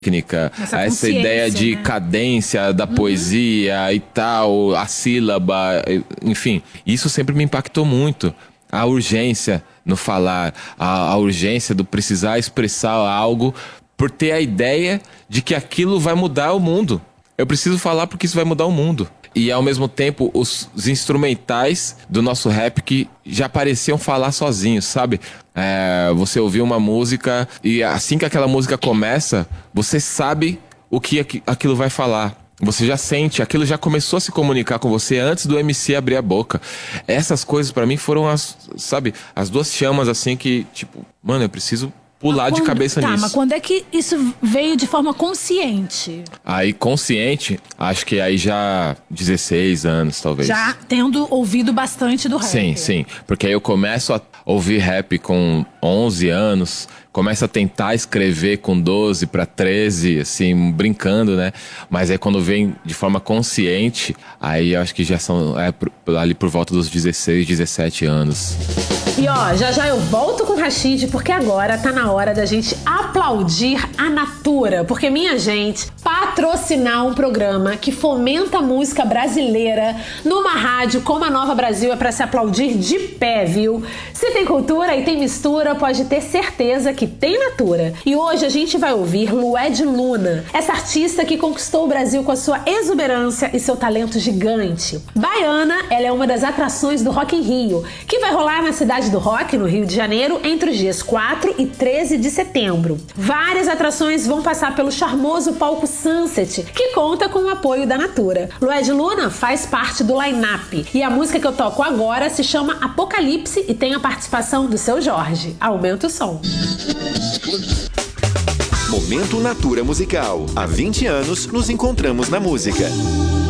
técnica, essa ideia de cadência da poesia e tal, a sílaba, enfim, isso sempre me impactou muito. A urgência no falar, a urgência do precisar expressar algo por ter a ideia de que aquilo vai mudar o mundo. Eu preciso falar porque isso vai mudar o mundo. E ao mesmo tempo, os instrumentais do nosso rap que já pareciam falar sozinhos, sabe? Você ouvir uma música e assim que aquela música começa, você sabe o que aquilo vai falar. Você já sente, aquilo já começou a se comunicar com você antes do MC abrir a boca. Essas coisas pra mim foram as duas chamas assim que, tipo, mano, eu preciso pular de cabeça nisso. Mas quando é que isso veio de forma consciente? Aí, consciente, acho que aí já 16 anos, talvez. Já tendo ouvido bastante do rap. Sim. Porque aí eu começo a ouvir rap com 11 anos, começo a tentar escrever com 12 para 13, assim, brincando, né? Mas aí quando vem de forma consciente, aí eu acho que já são ali por volta dos 16, 17 anos. E ó, já eu volto com o Rashid, porque agora tá na hora da gente aplaudir a Natura. Porque, minha gente, patrocinar um programa que fomenta a música brasileira numa rádio como a Nova Brasil é pra se aplaudir de pé, viu? Se tem cultura e tem mistura, pode ter certeza que tem Natura. E hoje a gente vai ouvir Lued Luna, essa artista que conquistou o Brasil com a sua exuberância e seu talento gigante. Baiana, ela é uma das atrações do Rock in Rio, que vai rolar na cidade do Rock, no Rio de Janeiro, entre os dias 4 e 13 de setembro. Várias atrações vão passar pelo charmoso palco Sunset, que conta com o apoio da Natura. Lued Luna faz parte do line-up, e a música que eu toco agora se chama Apocalipse e tem a participação do Seu Jorge. Aumenta o som. Momento Natura Musical. Há 20 anos nos encontramos na música.